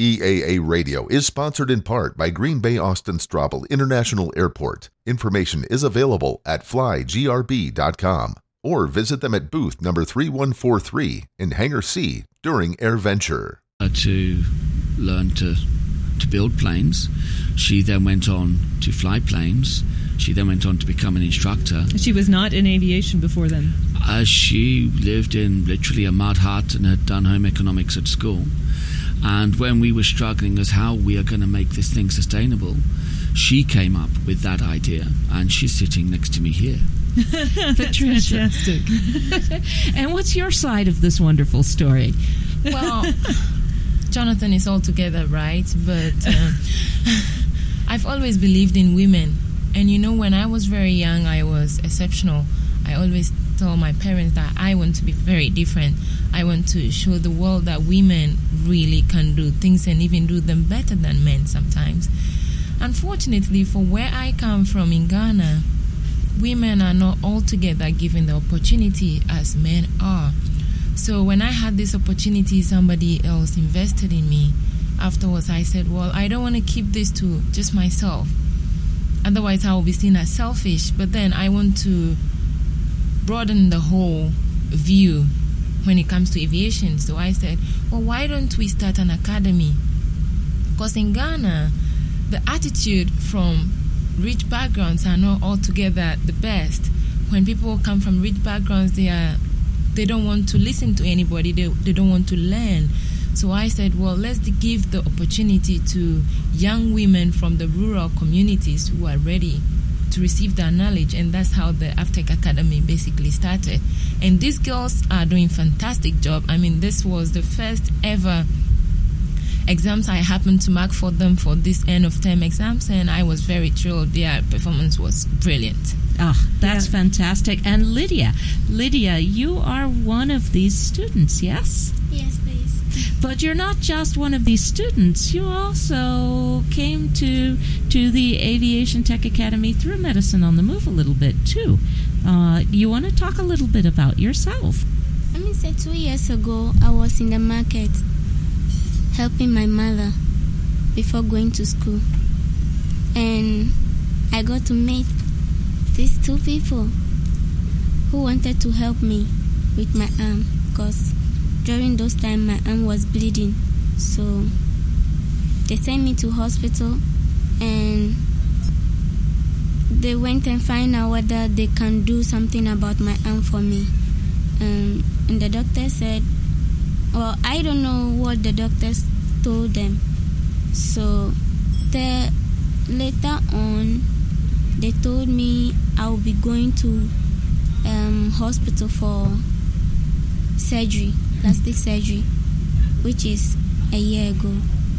EAA Radio is sponsored in part by Green Bay Austin Straubel International Airport. Information is available at flygrb.com or visit them at booth number 3143 in Hangar C during AirVenture. To learn to build planes. She then went on to fly planes. She then went on to become an instructor. She was not in aviation before then? She lived in literally a mud hut and had done home economics at school. And when we were struggling as how we are going to make this thing sustainable, she came up with that idea, and she's sitting next to me here. Patricia. Fantastic. And what's your side of this wonderful story? Well, Jonathan is altogether right, but I've always believed in women. And you know, when I was very young, I was exceptional. I always told my parents that I want to be very different. I want to show the world that women really can do things and even do them better than men sometimes. Unfortunately, for where I come from in Ghana, women are not altogether given the opportunity as men are. So when I had this opportunity, somebody else invested in me. Afterwards, I said, well, I don't want to keep this to just myself. Otherwise, I will be seen as selfish. But then I want to broaden the whole view when it comes to aviation. So I said, well, why don't we start an academy? Because in Ghana, the attitude from rich backgrounds are not altogether the best. When people come from rich backgrounds, they don't want to listen to anybody. They don't want to learn. So I said, well, let's give the opportunity to young women from the rural communities who are ready to receive their knowledge. And that's how the Aftech Academy basically started. And these girls are doing a fantastic job. I mean, this was the first ever exams I happened to mark for them for this end of term exams, and I was very thrilled. Their performance was brilliant. That's fantastic. And Lydia, you are one of these students, yes? Yes, please. But you're not just one of these students. You also came to the Aviation Tech Academy through Medicine on the Move a little bit, too. You want to talk a little bit about yourself? Let me say 2 years ago, I was in the market helping my mother before going to school. And I got to meet these two people who wanted to help me with my arm, because during those times my arm was bleeding. So they sent me to hospital and they went and find out whether they can do something about my arm for me. And the doctor said, well, I don't know what the doctors told them. So later on, they told me I will be going to hospital for surgery, plastic surgery, which is a year ago.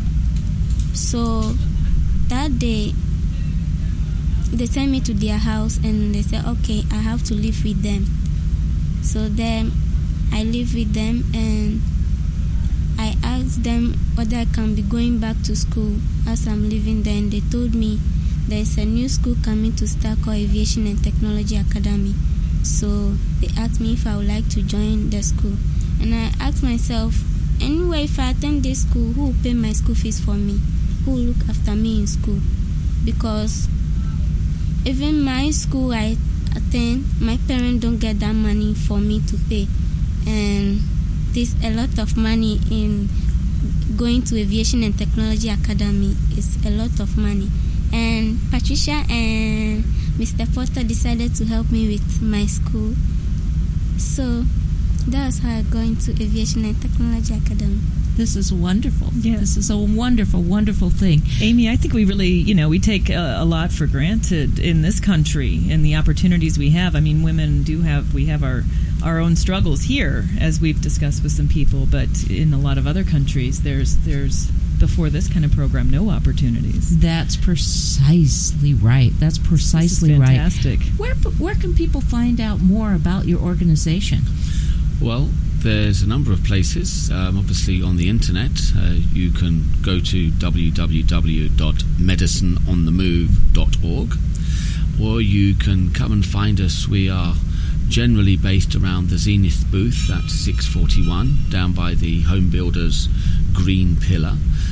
So that day, they sent me to their house and they said, okay, I have to live with them. So then I live with them and I asked them whether I can be going back to school as I'm living there, and they told me there's a new school coming to start called Aviation and Technology Academy. So they asked me if I would like to join the school. And I asked myself, anyway, if I attend this school, who will pay my school fees for me? Who will look after me in school? Because even my school I attend, my parents don't get that money for me to pay. And there's a lot of money in going to Aviation and Technology Academy. It's a lot of money. And Patricia and Mr. Porter decided to help me with my school. So that's how I got into Aviation and Technology Academy. This is wonderful. Yeah. This is a wonderful, wonderful thing. Amy, I think we really, we take a lot for granted in this country and the opportunities we have. I mean, women we have our own struggles here, as we've discussed with some people, but in a lot of other countries, there's before this kind of program, no opportunities. That's precisely right. That's precisely right. Fantastic. Where can people find out more about your organization? Well, there's a number of places. Obviously, on the internet, you can go to www.medicineonthemove.org, or you can come and find us. We are generally based around the Zenith booth at 641, down by the Home Builders Green Pillar.